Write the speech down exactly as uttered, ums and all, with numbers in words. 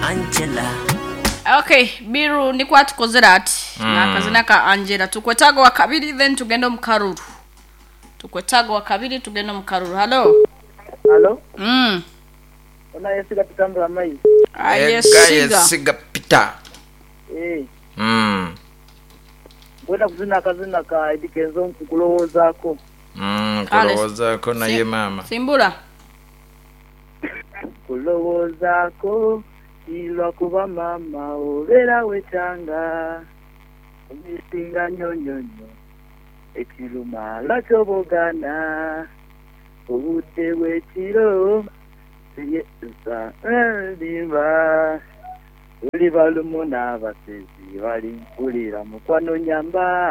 Angela. Okay, Biru ni kwa tukozera ati mm. na kazina ka Angela tukwetago wa kabiri then tugendo mkaruru. Tukwetago wa kabiri tugendo mkaruru. Hello. Hello. Mm. Ona yesiga pitambula mai. Ah yesiga. Yesiga pita. Eh. Mm. Bwana kuzina kazina ka idikenzo nkukulowozako. Mm, kulowozako na ye mama. Simbula. Kulowozako ilwa kuba mama obera wetanga. Kumisinga nyonyonyo. Ekiruma lakobogana. Ubute wetiro. Siye usa ndiba. Uli balumuna basezi bali kulira mukwano nyamba.